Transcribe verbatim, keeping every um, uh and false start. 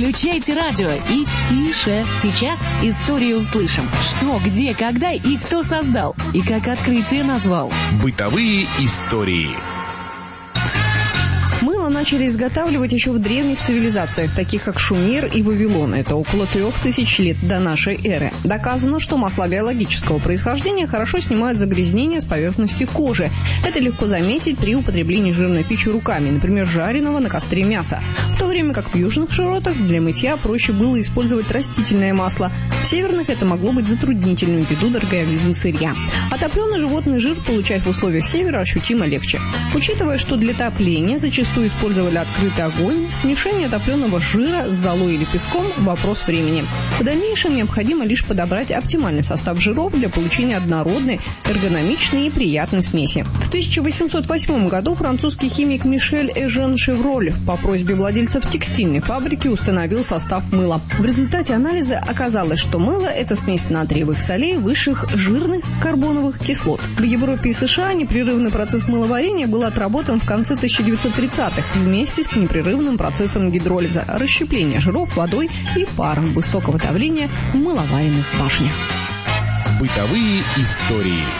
Включайте радио и тише. Сейчас историю услышим. Что, где, когда и кто создал. И как открытие назвал. Бытовые истории. Мыло начали изготавливать еще в древних цивилизациях, таких как Шумер и Вавилон. Это около трех тысяч лет до нашей эры. Доказано, что масла биологического происхождения хорошо снимают загрязнения с поверхности кожи. Это легко заметить при употреблении жирной пищи руками, например, жареного на костре мяса. В то время как в южных широтах для мытья проще было использовать растительное масло. В северных это могло быть затруднительным ввиду дороговизны сырья. А топленый животный жир получать в условиях севера ощутимо легче. Учитывая, что для топления зачастую использовали открытый огонь, смешение топленого жира с золой или песком – вопрос времени. В дальнейшем необходимо лишь подобрать оптимальный состав жиров для получения однородной, эргономичной и приятной смеси. В тысяча восемьсот восьмом году французский химик Мишель Эжен Шевроль по просьбе владельцев текстильной фабрики установил состав мыла. В результате анализа оказалось, что мыло – это смесь натриевых солей высших жирных карбоновых кислот. В Европе и США непрерывный процесс мыловарения был отработан в конце тысяча девятьсот тридцатых вместе с непрерывным процессом гидролиза, расщепления жиров водой и паром высокого давления в мыловаренных башнях. Бытовые истории.